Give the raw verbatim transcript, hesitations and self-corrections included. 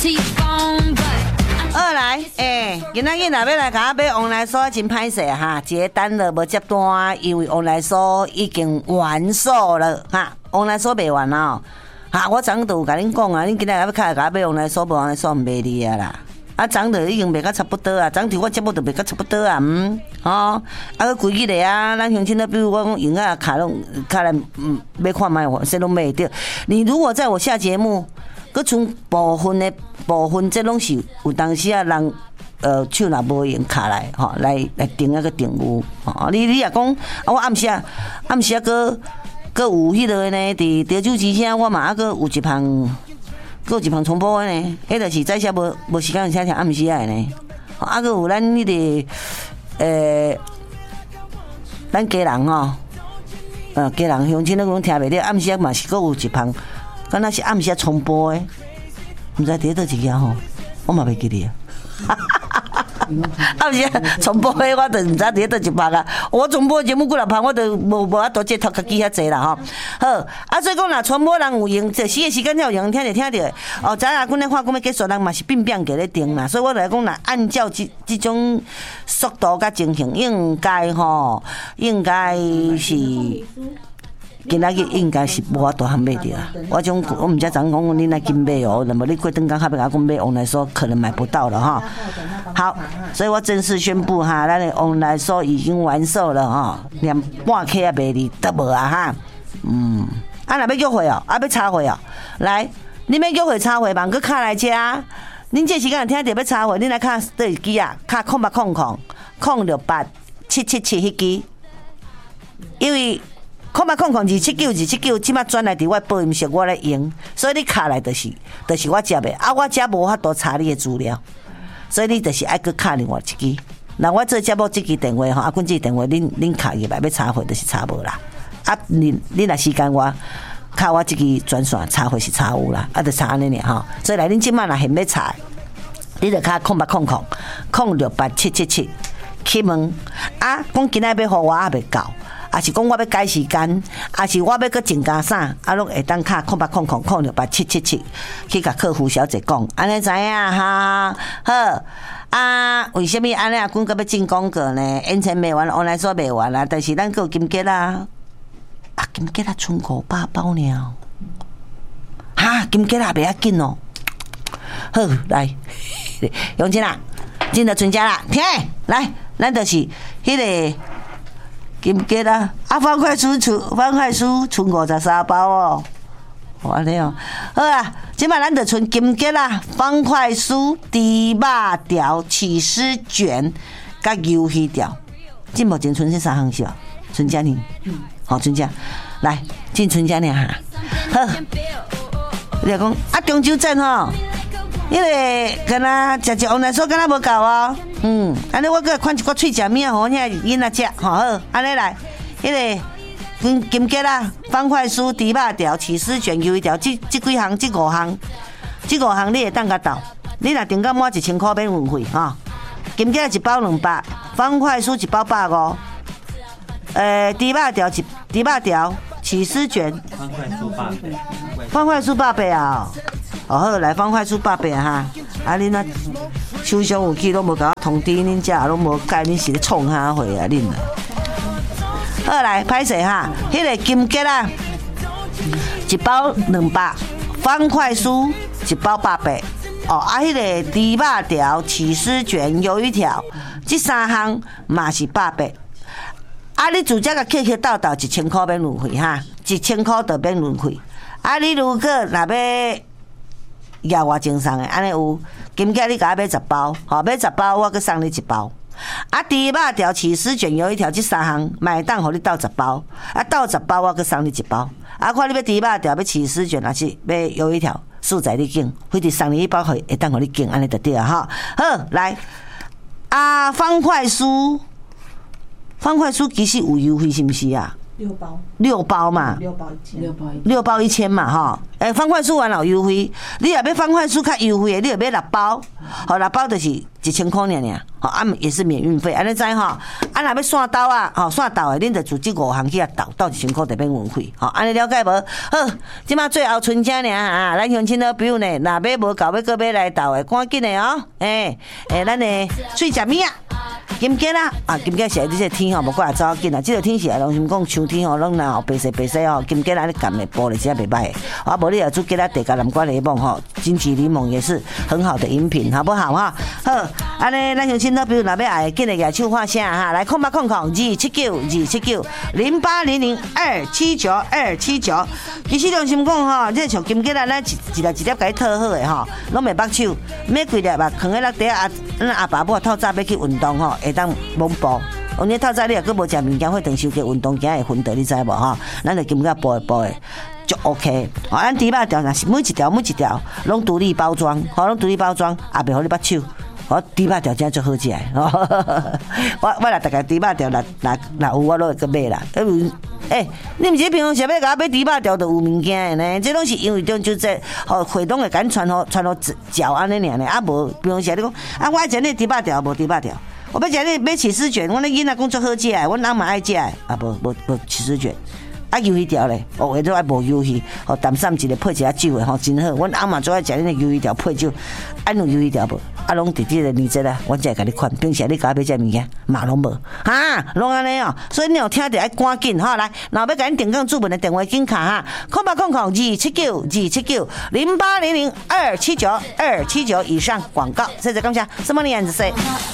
二来，诶、欸，今仔日若要来甲我买往来所真歹势哈，一个单了无接单，因为往来所已经完售了哈，往来所卖完了。哈，我昨都有甲恁讲啊，恁今仔日要开甲我买往来所，无往来所毋卖你啊啦。啊，昨就已经卖甲差不多啊，昨天我节目就卖甲差不多啊，嗯，哦，啊个规日的啊，咱乡亲都比如我讲用啊卡拢卡来，嗯，要看卖，我谁拢卖得。你如果在我下节目。佮剩部分的部分，这拢是有当时啊人呃手若无用卡来吼，来来订那个订有吼。你你也讲啊，我暗时啊暗时啊，佮佮有迄落呢，伫潮州之声我嘛啊，佮有一项，佮有一项重播的呢。迄就是在下无无时间听听暗时啊呢。啊，佮有咱迄个呃，咱家人吼，呃家人乡亲都讲听袂了，暗时啊嘛是佮有一项。敢若是暗时重播诶，毋知伫倒一个吼，我嘛袂记哩啊。暗时重播诶，我就毋知伫倒一拍啊。我重播节目几若拍，我就无无法度接头家己遐济啦吼。好，啊，所以讲若传播人有用，这死诶时间才有用，听着听着。哦，昨下阮咧看讲要结束，人嘛是变变过咧定啦。所以我来讲，若按照即即种速度甲情形，应该吼，应该是。今仔日应该是无法度通买着啊！我种我毋知怎讲，恁来紧买哦，那么你过顿工还要甲我讲买往来所，可能买不到了哈。好，所以我正式宣布哈，咱的往来所已经完售了哈，连半克也卖哩都无啊哈。嗯，啊若要约会哦，啊要插会哦，来，恁要约会插会，忙去卡来遮。恁这时间听着要插会，恁来卡倒一支啊，卡空八空空空六八七七七迄支，因为。空八空空二七九二七九，即马转来伫我保音室我咧用，所以你卡来就是，就是我接的，啊我遮无法度查你的资料，所以你就是爱去卡另外一支。那我做节目这支电话吼，啊，阮这支电话恁恁卡入来要查回就是查无啦，啊你你若时间我卡我这支专线查回是查有啦，啊就查安尼尔吼，所以来恁即马若现要查，你就卡空八空空空六八七七七去问啊，讲今仔要互我也袂到。啊是讲我要改时间，啊是我要搁增加啥，啊拢会当卡空八空空空六八七七七去甲客服小姐讲，安尼知影哈？好啊，为什么安尼啊？讲搁要进广告呢？演唱卖完，往来所卖完啦，但是咱搁有金桔啦，啊金桔啊，剩五百包呢，哈金桔啊，袂要紧哦。好来，永清啊，进到存家啦，听来，咱就是迄个。金桔啊，啊方块酥出方块酥剩五十三包哦，安尼哦，好啊，即摆咱就剩金桔啦，方块酥、猪肉条、起司卷、甲鱿鱼条，即目前剩这三项是吧？剩这呢，好剩这，来进剩这呢哈，好，你讲啊中秋节吼。因为敢若食一往来所敢若无够哦，嗯，安尼我搁款一个脆食面互遐囡仔食，吼好，安尼来，迄个金金桔啦，方块酥、猪肉条、起司卷、鱿鱼条，即即几项，即五项，即五项你会当甲到，你若订到满一千块免运费吼，金桔一包两百，方块酥一包百五，诶，猪肉条一猪肉条，起司卷， 方块酥八百， 方块酥八百啊。哦好，来方块酥八百哈，啊恁啊手上有去拢无甲我通知恁遮，拢无解恁是咧创啥货啊恁啊？好来，歹势哈，迄个金桔啊，一包两百，方块酥一包八百，哦啊迄个猪肉条、起司卷、鱿鱼条，这三项嘛是八百。啊你自家甲客客斗斗一千块免运费哈，一千块就免运费。啊你如果若要额外赠送的，安尼有金桔你甲我买十包，吼买十包我佮送你一包。啊，猪肉条、起司卷、鱿鱼条这三项，买当互你斗十包，啊斗十包我佮送你一包。啊，看你要猪肉条、要起司卷，还是要鱿鱼条，数在你拣，或者送你一包，会当互你拣，安尼就对啊哈。好，来啊，方块酥，方块酥其实有优惠是毋是啊？ 六包， 六包嘛， 六包一千， 六包一六包一千嘛，吼，诶，方块酥完有优惠，你若要方块酥较优惠的，你就买六包，吼，六包就是一千块尔尔，吼，啊也是免运费，安尼知吼，啊若要线豆啊，吼，线豆的，恁就自即五项去啊豆，豆一千块就免运费，吼，安尼了解无？好，即马最后剩只尔啊，咱乡亲好朋友呢，若买无够要搁买来豆的，赶紧的哦，诶诶，咱的水食面啊。金鸡啦，啊，金鸡是喺呢只天吼，无过来走紧啊！即个天是啊，拢是讲秋天吼，拢若后白色白色吼，金鸡啦你撳的玻璃只袂歹。啊，无你也煮鸡啦地甲南瓜柠檬吼，金桔柠檬也是很好的饮品，好不好哈？好，安尼咱乡亲都比如若要爱，紧来举手画声哈，来空八空空二七九二七九零八零零二七九二七九。其实良心讲吼，即像金鸡啦，咱一一粒一粒甲伊套好的吼，拢袂目手，买几粒啊，放喺咱底下，咱阿爸母透早要去运动吼。会当猛步，有你透早你若佫无食物件，会长收起运动惊会昏倒，你知无吼？咱就金甲补一补的，就 OK。哦，咱猪肉条若是每一条每一条拢独立包装，吼，拢独立包装，也袂互你捌手。哦，猪肉条真足好食的，我我若逐个猪肉条，若若若有我都会去买啦。诶，你毋是平常时要甲我买猪肉条，就有物件的呢？这拢是因为中秋节，吼会东会甲咱传互传互脚安尼尔呢，啊无平常时你讲啊，我爱食你猪肉条，无猪肉条。我要食你买起司卷，阮咧囡仔讲足好食的，阮翁嘛爱食的，啊无无无起司卷。啊，鱿鱼条咧，哦，下头爱无鱿鱼，吼，淡散一个配一下酒的吼，真好。阮翁嘛最爱食恁的鱿鱼条配酒，安有鱿鱼条无？啊，拢伫即个年节啦，阮才会甲你款。平时你甲我买这物件，嘛拢无，哈，拢安尼哦。所以你有听着爱赶紧吼，来，若要甲恁订购注文的电话紧卡哈，空八空空二七九二七九零八零零二七九二七九以上广告，谢谢感谢，什么样子说？